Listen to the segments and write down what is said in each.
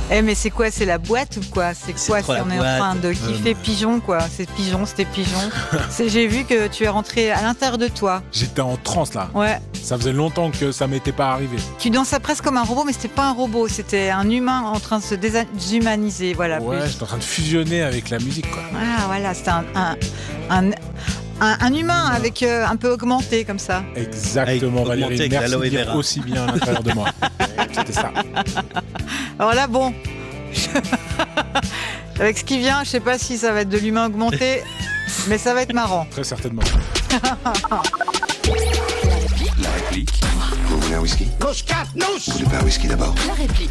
Eh mais c'est quoi? C'est la boîte ou quoi? C'est quoi? trop la On est en boîte. train de kiffer Pigeon quoi. C'est Pigeon, c'était Pigeon. J'ai vu que tu es rentré à l'intérieur de toi. J'étais en transe là. Ouais. Ça faisait longtemps que ça m'était pas arrivé. Tu dansais presque comme un robot, mais c'était pas un robot, c'était un humain en train de se déshumaniser. Voilà. Ouais, j'étais en train de fusionner avec la musique quoi. Ah voilà, c'était un humain avec un peu augmenté comme ça. Exactement, Avec- augmenté Valérie. avec Merci l'aloe de dire vera. aussi bien à l'intérieur de moi. C'était ça. Alors là, bon, avec ce qui vient, je sais pas si ça va être de l'humain augmenté, mais ça va être marrant. Très certainement. La réplique. Vous voulez un whisky? Vous voulez pas un whisky d'abord? La réplique.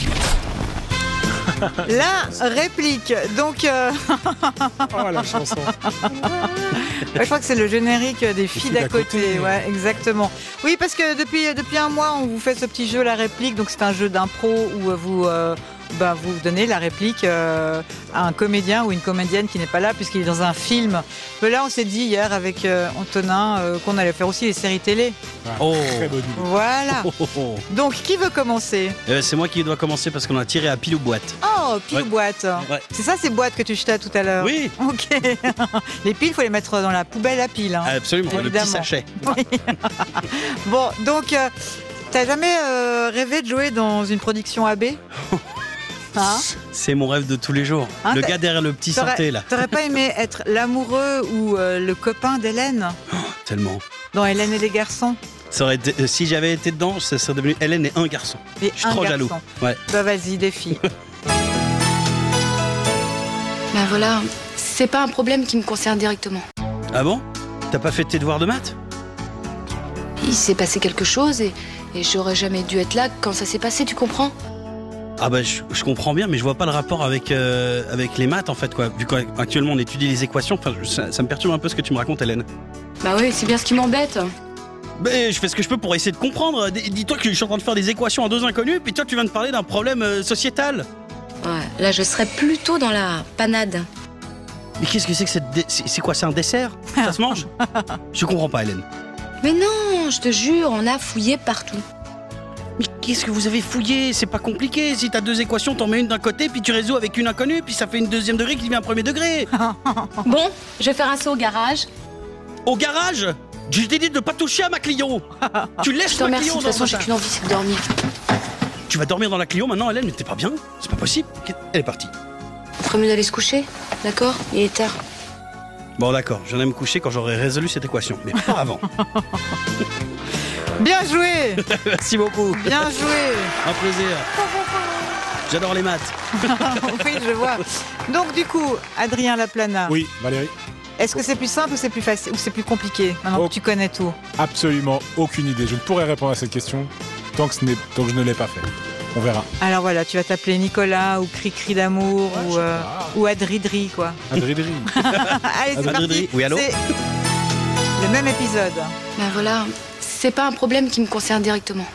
La réplique. Donc, Oh la chanson. je crois que c'est le générique des filles d'à côté. Ouais, exactement. Oui, parce que depuis un mois, on vous fait ce petit jeu, la réplique. Donc, c'est un jeu d'impro où vous donnez la réplique à un comédien ou une comédienne qui n'est pas là puisqu'il est dans un film. Mais là, on s'est dit hier avec Antonin qu'on allait faire aussi les séries télé. Oh. Très bonne idée. Voilà. Donc, qui veut commencer? C'est moi qui dois commencer parce qu'on a tiré à pile ou boîte. Oh, pile Ouais. ou boîte. Ouais. C'est ça, ces boîtes que tu jetais tout à l'heure? Oui. Ok. Les piles, il faut les mettre dans la poubelle à piles. Hein. Absolument, le Évidemment. petit sachet. Bon, donc, t'as jamais rêvé de jouer dans une production AB? Hein? C'est mon rêve de tous les jours. Hein, Le t'as- gars derrière le petit synthé là. T'aurais pas aimé être l'amoureux ou le copain d'Hélène Tellement. dans Hélène et les garçons? Ça aurait été- si j'avais été dedans, ça serait devenu Hélène et un garçon. Et Je suis un trop garçon. jaloux. Ouais. Bah vas-y, défi. Ben voilà, c'est pas un problème qui me concerne directement. Ah bon? T'as pas fait tes devoirs de maths? Il s'est passé quelque chose et j'aurais jamais dû être là quand ça s'est passé, tu comprends? Ah bah je comprends bien, mais je vois pas le rapport avec les maths en fait quoi. Vu qu'actuellement on étudie les équations, enfin, ça me perturbe un peu ce que tu me racontes, Hélène. Bah oui, c'est bien ce qui m'embête. Mais je fais ce que je peux pour essayer de comprendre. Dis-toi que je suis en train de faire des équations à deux inconnus, puis toi tu viens de parler d'un problème sociétal. Ouais, là je serais plutôt dans la panade. Mais qu'est-ce que c'est que c'est quoi? C'est un dessert? Ça se mange? Je comprends pas, Hélène. Mais non, je te jure, on a fouillé partout. Mais qu'est-ce que vous avez fouillé? C'est pas compliqué. Si t'as deux équations, t'en mets une d'un côté, puis tu résous avec une inconnue, puis ça fait une deuxième degré qui devient un premier degré. Bon, je vais faire un saut au garage. Au garage? Je t'ai dit de pas toucher à ma Clio. Tu Je laisses te ma remercie, de Clio toute dans façon j'ai ta- qu'une envie, c'est de dormir. Tu vas dormir dans la Clio maintenant, Hélène, mais t'es pas bien? C'est pas possible. Elle est partie. Ferait mieux d'aller se coucher, d'accord? Il est tard. Bon d'accord, je viendrai me coucher quand j'aurai résolu cette équation, mais pas avant. Bien joué. Merci beaucoup. Bien joué. Un plaisir. J'adore les maths. Oui, je vois. Donc du coup, Adrien Laplana, Oui, Valérie. est-ce que c'est plus simple ou c'est plus facile ou c'est plus compliqué maintenant Oh. que tu connais tout? Absolument aucune idée. Je ne pourrais répondre à cette question tant que je ne l'ai pas fait. On verra. Alors voilà, tu vas t'appeler Nicolas ou Cri-Cri d'amour Ouais, ou, je sais pas. ou Adridri quoi. Adridri. Allez, c'est Adridri. parti. Oui, allô? C'est le même épisode. Ben voilà, c'est pas un problème qui me concerne directement.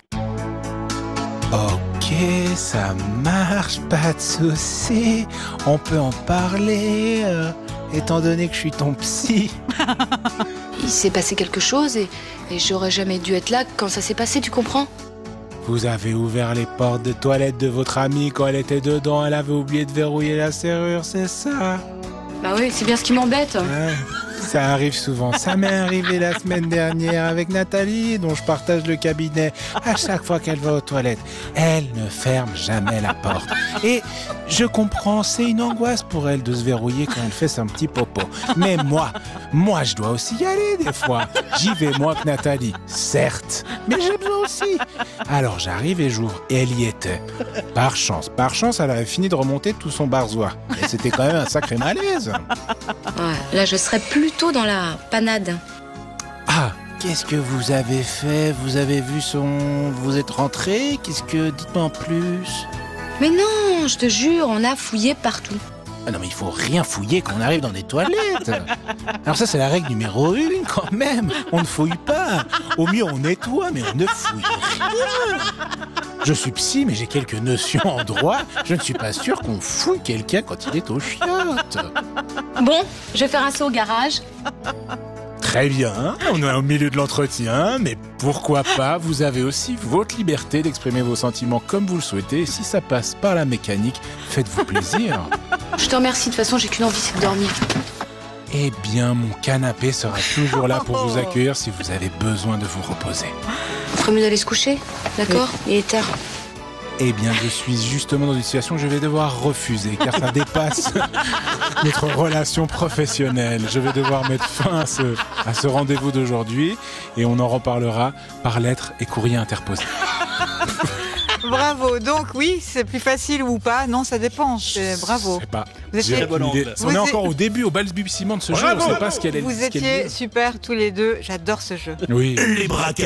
Ok, ça marche, pas de souci. On peut en parler, étant donné que je suis ton psy. Il s'est passé quelque chose et j'aurais jamais dû être là quand ça s'est passé, tu comprends? Vous avez ouvert les portes de toilette de votre amie quand elle était dedans. Elle avait oublié de verrouiller la serrure, c'est ça? Bah oui, c'est bien ce qui m'embête. Ouais, ça arrive souvent. Ça m'est arrivé la semaine dernière avec Nathalie, dont je partage le cabinet. À chaque fois qu'elle va aux toilettes, elle ne ferme jamais la porte. Et je comprends, c'est une angoisse pour elle de se verrouiller quand elle fait son petit popo. Mais moi, je dois aussi y aller des fois. J'y vais moins que Nathalie, certes, mais j'ai besoin aussi. Alors j'arrive et j'ouvre, et elle y était. Par chance, elle avait fini de remonter tout son barzois. Et c'était quand même un sacré malaise. Ouais, là je serais plutôt dans la panade. Ah, qu'est-ce que vous avez fait? Vous avez vu vous êtes rentré? Dites-moi en plus. Mais non, je te jure, on a fouillé partout. Ah non, mais il faut rien fouiller quand on arrive dans des toilettes. Alors ça, c'est la règle numéro 1 quand même. On ne fouille pas. Au mieux, on nettoie, mais on ne fouille rien. Je suis psy, mais j'ai quelques notions en droit. Je ne suis pas sûr qu'on fouille quelqu'un quand il est aux chiottes. Bon, je vais faire un saut au garage. Très bien, on est au milieu de l'entretien, mais pourquoi pas, vous avez aussi votre liberté d'exprimer vos sentiments comme vous le souhaitez. Et si ça passe par la mécanique, faites-vous plaisir. Je te remercie, de toute façon, j'ai qu'une envie, c'est de dormir. Eh bien, mon canapé sera toujours là pour vous accueillir si vous avez besoin de vous reposer. Il ferait mieux d'aller se coucher, d'accord? Il est tard. Eh bien, je suis justement dans une situation où je vais devoir refuser, car ça dépasse notre relation professionnelle. Je vais devoir mettre fin à ce rendez-vous d'aujourd'hui, et on en reparlera par lettre et courrier interposé. Bravo. Donc oui, c'est plus facile ou pas? Non, ça dépend. Bravo. Je sais pas. Vous étiez- J'ai aucune idée. On est Vous encore au début, au balbutiement de ce jeu. On ne sait pas ce qu'elle est. Vous étiez super tous les deux. J'adore ce jeu. Oui. Les braquettes.